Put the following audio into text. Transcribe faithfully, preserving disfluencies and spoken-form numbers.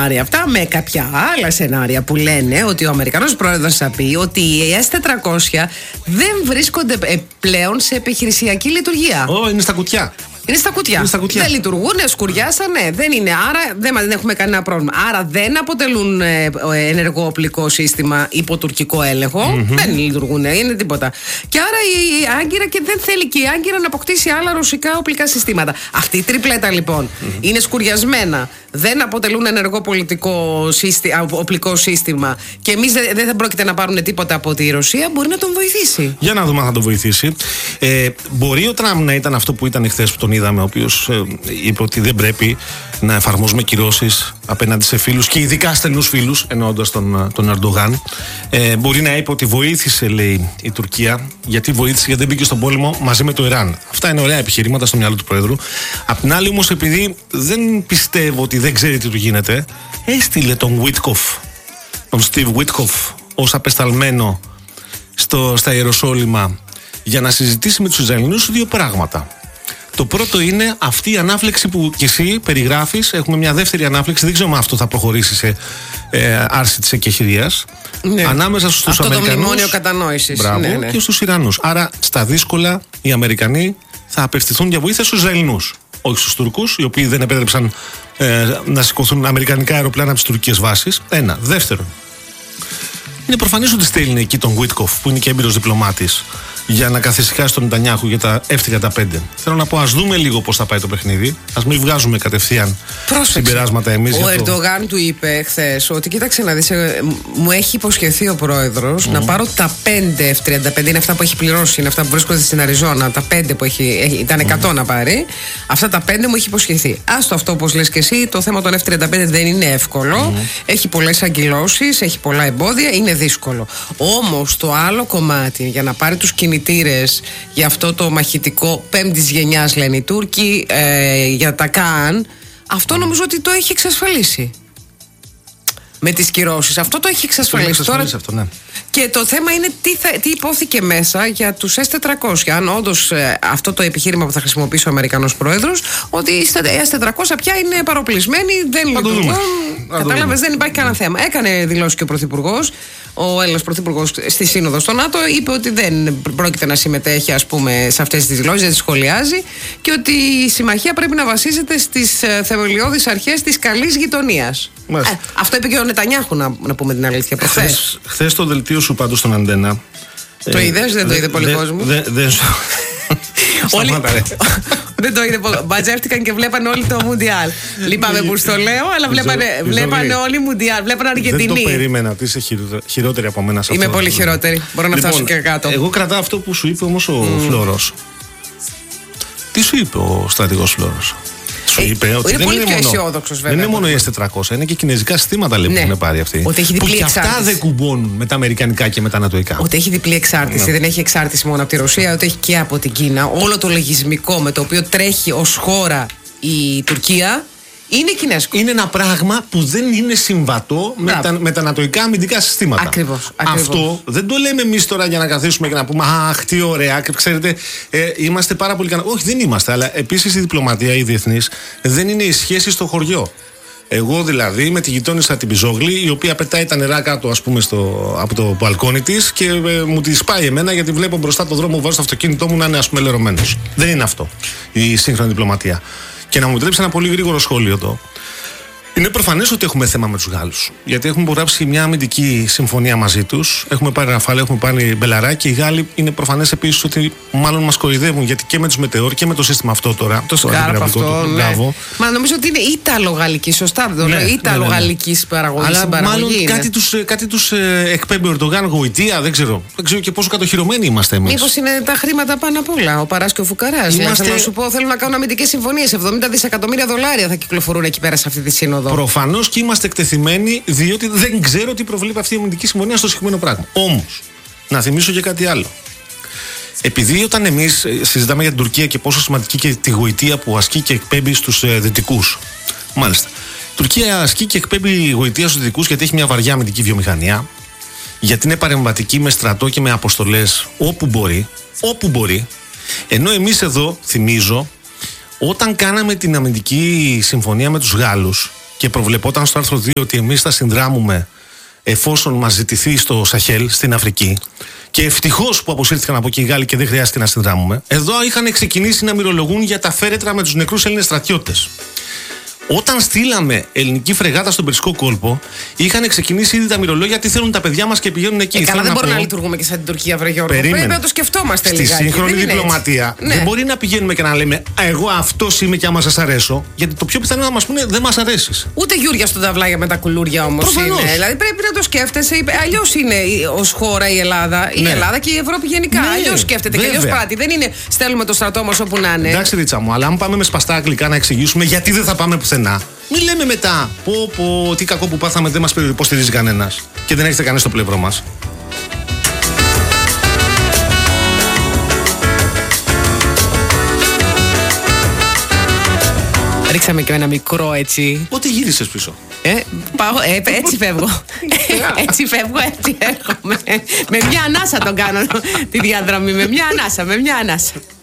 σενάρια αυτά με κάποια άλλα σενάρια που λένε ότι ο Αμερικανός πρόεδρος θα πει ότι οι ες τετρακόσια δεν βρίσκονται πλέον σε επιχειρησιακή λειτουργία. Ω, oh, είναι στα κουτιά. Είναι στα κουτιά. Είναι στα κουτιά. Δεν λειτουργούν, σκουριάσανε. Δεν είναι. Άρα δεν, δεν έχουμε κανένα πρόβλημα. Άρα δεν αποτελούν ε, ενεργό οπλικό σύστημα υπό τουρκικό έλεγχο. Mm-hmm. Δεν λειτουργούν, είναι τίποτα. Και άρα η Άγκυρα και δεν θέλει και η Άγκυρα να αποκτήσει άλλα ρωσικά οπλικά συστήματα. Αυτή η τριπλέτα λοιπόν mm-hmm. είναι σκουριασμένα. Δεν αποτελούν ενεργό πολιτικό σύστημα, οπλικό σύστημα. Και εμείς δεν δε θα πρόκειται να πάρουν τίποτα από τη Ρωσία. Μπορεί να τον βοηθήσει. Για να δούμε αν θα τον βοηθήσει. Ε, μπορεί ο Τραμπ να ήταν αυτό που ήταν εχθές που τον είδαμε, ο οποίος ε, είπε ότι δεν πρέπει να εφαρμόζουμε κυρώσεις απέναντι σε φίλους και ειδικά στενούς φίλους, εννοώντας τον, τον Ερντογάν. Ε, μπορεί να είπε ότι βοήθησε, λέει, η Τουρκία. Γιατί βοήθησε, γιατί δεν μπήκε στον πόλεμο μαζί με το Ιράν. Αυτά είναι ωραία επιχειρήματα στο μυαλό του Πρόεδρου. Απ' την άλλη, όμως, επειδή δεν πιστεύω ότι δεν ξέρει τι του γίνεται, έστειλε τον Witkoff, τον Steve Witkoff, ως απεσταλμένο στο, στα Ιεροσόλυμα για να συζητήσει με τους Ισραηλινούς δύο πράγματα. Το πρώτο είναι αυτή η ανάφλεξη που κι εσύ περιγράφεις. Έχουμε μια δεύτερη ανάφλεξη. Δεν ξέρω αν αυτό θα προχωρήσει σε ε, άρση της εκεχηρίας. Ναι. Ανάμεσα στους αυτό Αμερικανούς. Αυτό το μνημόνιο κατανόησης. Μπράβο, ναι, ναι. και στους Ιρανούς. Άρα στα δύσκολα οι Αμερικανοί θα απευθυνθούν για βοήθεια στους Ισραηλινούς. Όχι στους Τούρκους, οι οποίοι δεν επέτρεψαν ε, να σηκωθούν αμερικανικά αεροπλάνα από τις τουρκικές βάσεις. Ένα. Δεύτερον, είναι προφανές ότι στέλνει εκεί τον Witkoff, που είναι και έμπειρος διπλωμάτης, για να καθησυχάσει τον Νετανιάχου για τα εφ τριάντα πέντε. Θέλω να πω, ας δούμε λίγο πώς θα πάει το παιχνίδι. Ας μην βγάζουμε κατευθείαν συμπεράσματα εμείς. Ο Ερντογάν το... του είπε χθες ότι κοίταξε να δεις, μου έχει υποσχεθεί ο πρόεδρος mm. να πάρω τα πέντε εφ τριάντα πέντε. Είναι αυτά που έχει πληρώσει, είναι αυτά που βρίσκονται στην Αριζόνα. Τα πέντε που έχει, ήταν εκατό mm. να πάρει. Αυτά τα πέντε μου έχει υποσχεθεί. Άστο αυτό, όπως λες και εσύ, το θέμα των εφ τριάντα πέντε δεν είναι εύκολο. Mm. Έχει πολλές αγκυλώσεις, έχει πολλά εμπόδια, είναι δύσκολο. Όμως το άλλο κομμάτι για να πάρει τους κινητήρες για αυτό το μαχητικό πέμπτης γενιάς, λένε οι Τούρκοι, ε, για τα ΚΑΝ, αυτό νομίζω ότι το έχει εξασφαλίσει με τις κυρώσεις. Αυτό το έχει εξασφαλίσει, το έχει εξασφαλίσει τώρα. Αυτό, ναι. Και το θέμα είναι τι, θα, τι υπόθηκε μέσα για τους ες τετρακόσια. Αν όντως ε, αυτό το επιχείρημα που θα χρησιμοποιήσει ο Αμερικανός πρόεδρος, ότι οι ες τετρακόσια πια είναι παροπλισμένοι, δεν λειτουργούν. Κατάλαβες, δεν υπάρχει κανένα θέμα. Έκανε δηλώσει και ο Πρωθυπουργός. Ο Έλληνας Πρωθυπουργός στη Σύνοδο στο ΝΑΤΟ είπε ότι δεν πρόκειται να συμμετέχει, ας πούμε, σε αυτές τις δηλώσεις, δεν τις σχολιάζει και ότι η συμμαχία πρέπει να βασίζεται στις ε, θεμελιώδεις αρχές της καλής γειτονίας. Ε, αυτό είπε και ο Νετανιάχου, να, να πούμε την αλήθεια, προχθές. Χθες το δελτίο σου πάντως στον Αντένα. Το ε, είδες, δεν δε, το είδε πολύ δε, κόσμο. Δεν δε, Όλοι... Δεν το είδε πολύ. Μπατζεύτηκαν και βλέπανε όλοι το Μουντιάλ. Λυπάμαι που στο λέω, αλλά βλέπανε, βλέπανε όλοι Μουντιάλ. Βλέπανε Αργεντινή. Δεν το περίμενα ότι είσαι χειρότερη από μένα σε αυτό. Είμαι πολύ χειρότερη. Μπορώ να λοιπόν, φτάσω και κάτω. Εγώ κρατάω αυτό που σου είπε όμως ο mm. Φλόρος. Τι σου είπε ο στρατηγός Φλόρος? Σου είπε ότι είναι δεν πολύ είναι πιο μόνο, αισιόδοξος, βέβαια. Δεν είναι μόνο οι ες τετρακόσια, είναι και κινέζικα συστήματα, λέει, ναι, που έχουν πάρει αυτοί. Ότι έχει διπλή που εξάρτηση. Και αυτά δεν κουμπώνουν με τα αμερικανικά και με τα νατοϊκά. Ότι έχει διπλή εξάρτηση. Ναι. Δεν έχει εξάρτηση μόνο από τη Ρωσία, ότι έχει και από την Κίνα. Όλο το λογισμικό με το οποίο τρέχει ως χώρα η Τουρκία είναι κινέζικο. Είναι ένα πράγμα που δεν είναι συμβατό με τα, με τα νατοϊκά αμυντικά συστήματα. Ακριβώς. Αυτό δεν το λέμε εμείς τώρα για να καθίσουμε και να πούμε αχ, τι ωραία. Και ξέρετε, ε, είμαστε πάρα πολύ ικανοί. Όχι, δεν είμαστε. Αλλά επίσης η διπλωματία, η διεθνής, δεν είναι η σχέση στο χωριό. Εγώ δηλαδή με τη γειτόνισσα την Πιζόγλη, η οποία πετάει τα νερά κάτω, ας πούμε, στο, από το μπαλκόνι της και ε, μου τη σπάει εμένα γιατί βλέπω μπροστά το δρόμο, βάζω το αυτοκίνητό μου να είναι, ας πούμε, λερωμένος. Δεν είναι αυτό η σύγχρονη διπλωματία. Και να μου επιτρέψει ένα πολύ γρήγορο σχόλιο εδώ. Είναι προφανές ότι έχουμε θέμα με τους Γάλλους. Γιατί έχουμε υπογράψει μια αμυντική συμφωνία μαζί τους. Έχουμε πάρει Ραφάλ, έχουμε πάρει Μπελαρά και οι Γάλλοι είναι προφανές επίσης ότι μάλλον μας κοροϊδεύουν. Γιατί και με τους Μετεώρ και με το σύστημα αυτό τώρα. Το Σκάρπ αυτό. Ναι. Μα νομίζω ότι είναι Ιταλογαλλική, σωστά δεν το λέω. Ιταλογαλλική παραγωγή. Αλλά μάλλον είναι. κάτι τους, κάτι τους ε, εκπέμπει ο Ερντογάν γοητεία, δεν ξέρω. Δεν ξέρω και πόσο κατοχυρωμένοι είμαστε εμείς. Μήπως είναι τα χρήματα πάνω απ' όλα. Ο Παράς και ο Φουκαράς. Είμαστε... Θέλω να σου πω, θέλουν να κάνουν αμυντικές συμφωνίες. εβδομήντα δισεκατομμύρια δολάρια θα κυκλοφορούν εκεί πέρα σε αυτή τη σύνοδο. Προφανώς και είμαστε εκτεθειμένοι, διότι δεν ξέρω τι προβλέπει αυτή η αμυντική συμφωνία στο συγκεκριμένο πράγμα. Όμως, να θυμίσω και κάτι άλλο. Επειδή όταν εμείς συζητάμε για την Τουρκία και πόσο σημαντική και τη γοητεία που ασκεί και εκπέμπει στους ε, δυτικούς. Μάλιστα. Η Τουρκία ασκεί και εκπέμπει γοητεία στους δυτικούς γιατί έχει μια βαριά αμυντική βιομηχανία. Γιατί είναι παρεμβατική με στρατό και με αποστολές όπου μπορεί. Όπου μπορεί. Ενώ εμείς εδώ, θυμίζω, όταν κάναμε την αμυντική συμφωνία με τους Γάλλους, και προβλεπόταν στο άρθρο δύο ότι εμείς θα συνδράμουμε εφόσον μας ζητηθεί στο Σαχέλ, στην Αφρική. Και ευτυχώς που αποσύρθηκαν από εκεί οι Γάλλοι και δεν χρειάστηκε να συνδράμουμε. Εδώ είχαν ξεκινήσει να μυρολογούν για τα φέρετρα με τους νεκρούς Έλληνες στρατιώτες. Όταν στείλαμε ελληνική φρεγάτα στον Περσικό κόλπο, είχαν ξεκινήσει ήδη τα μυρολόγια τι θέλουν τα παιδιά μας και πηγαίνουν εκεί. Ε, καλά, δεν να μπορούμε πω... να λειτουργούμε και σαν την Τουρκία, βρε Γιώργο. Περίμενε. Πρέπει να το σκεφτόμαστε Στη λιγάκι. σύγχρονη δεν διπλωματία ναι. δεν μπορεί να πηγαίνουμε και να λέμε εγώ αυτός είμαι και άμα σας αρέσω. Γιατί το πιο πιθανό είναι να μας πούνε δεν μας αρέσεις. Ούτε Γιούρια στον ταυλάγια με τα κουλούρια όμως είναι. Δηλαδή πρέπει να το σκέφτεσαι. Αλλιώς είναι ως χώρα η Ελλάδα. Η ναι. Ελλάδα και η Ευρώπη γενικά. Ναι, αλλιώς σκέφτεται βέβαια. Και αλλιώς πράττει. Δεν είναι στέλνουμε το στρατό μας όπου να είναι. Εντάξει, Ρίτσα μου, αλλά αν πάμε με σπαστά αγγλικά να εξηγήσουμε γιατί δεν θα πάμε πουθενά. Μην λέμε μετά, πω πω, τι κακό που πάθαμε, δεν μας υποστηρίζει κανένας και δεν έχετε κανένα στο πλευρό μας. Ρίξαμε και ένα μικρό έτσι. Πότε γύρισες πίσω? Ε, πάω, ε, έτσι φεύγω. Έτσι φεύγω, έτσι έρχομαι. Με μια ανάσα τον κάνω τη διαδρομή, με μια ανάσα, με μια ανάσα.